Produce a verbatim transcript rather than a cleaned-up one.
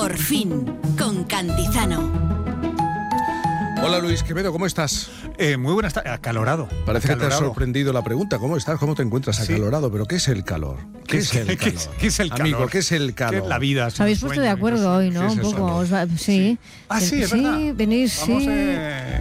Por fin, con Cantizano. Hola Luis Quevedo, ¿cómo estás? Eh, muy buenas tardes, acalorado. Parece acalorado. que te ha sorprendido la pregunta. ¿Cómo estás? ¿Cómo te encuentras? Sí. Acalorado. ¿Pero qué es el calor? ¿Qué, es el ¿Qué, calor? es, ¿Qué es el calor? Amigo, ¿qué es el calor? ¿Qué es la vida? Os habéis puesto de acuerdo hoy, ¿no? Sí, Un es poco. eso. Os va- sí. Ah, sí, es sí, verdad. venís, Vamos, sí. eh...